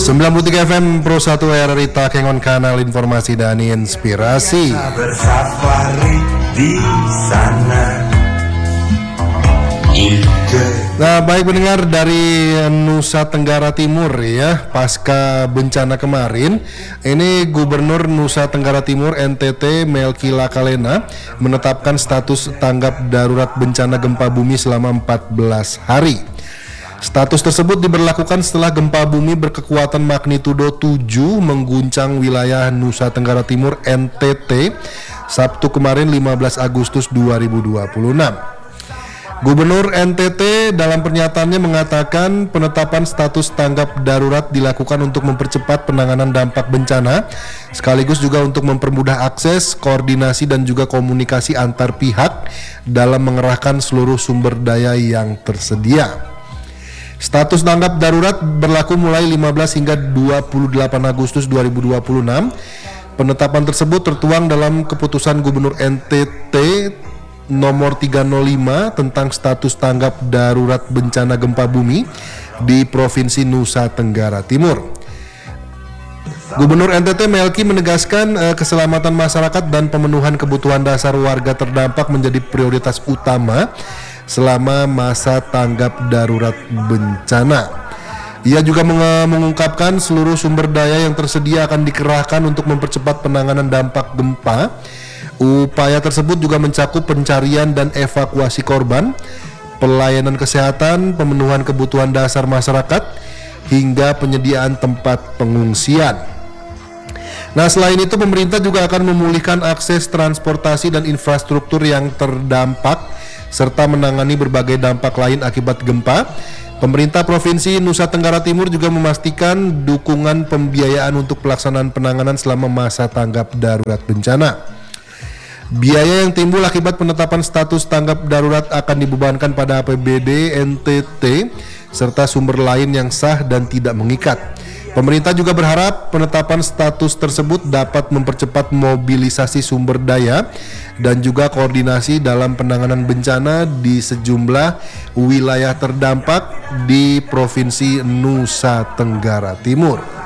93 FM Pro 1 RRI Takengon, kanal informasi dan inspirasi. Bersafari di sana. Nah, baik pendengar, dari Nusa Tenggara Timur ya, pasca bencana kemarin, ini Gubernur Nusa Tenggara Timur NTT Melki Lakalena menetapkan status tanggap darurat bencana gempa bumi selama 14 hari. Status tersebut diberlakukan setelah gempa bumi berkekuatan magnitudo 7 mengguncang wilayah Nusa Tenggara Timur NTT Sabtu kemarin 15 Agustus 2026. Gubernur NTT dalam pernyataannya mengatakan penetapan status tanggap darurat dilakukan untuk mempercepat penanganan dampak bencana, sekaligus juga untuk mempermudah akses, koordinasi dan juga komunikasi antar pihak dalam mengerahkan seluruh sumber daya yang tersedia. Status tanggap darurat berlaku mulai 15 hingga 28 Agustus 2026. Penetapan tersebut tertuang dalam keputusan Gubernur NTT nomor 305 tentang status tanggap darurat bencana gempa bumi di Provinsi Nusa Tenggara Timur. Gubernur NTT Melki menegaskan keselamatan masyarakat dan pemenuhan kebutuhan dasar warga terdampak menjadi prioritas utama selama masa tanggap darurat bencana. Ia juga mengungkapkan seluruh sumber daya yang tersedia akan dikerahkan untuk mempercepat penanganan dampak gempa. Upaya tersebut juga mencakup pencarian dan evakuasi korban, pelayanan kesehatan, pemenuhan kebutuhan dasar masyarakat, hingga penyediaan tempat pengungsian. Nah, selain itu pemerintah juga akan memulihkan akses transportasi dan infrastruktur yang terdampak serta menangani berbagai dampak lain akibat gempa. Pemerintah Provinsi Nusa Tenggara Timur juga memastikan dukungan pembiayaan untuk pelaksanaan penanganan selama masa tanggap darurat bencana. Biaya yang timbul akibat penetapan status tanggap darurat akan dibebankan pada APBD NTT serta sumber lain yang sah dan tidak mengikat. Pemerintah juga berharap penetapan status tersebut dapat mempercepat mobilisasi sumber daya dan juga koordinasi dalam penanganan bencana di sejumlah wilayah terdampak di Provinsi Nusa Tenggara Timur.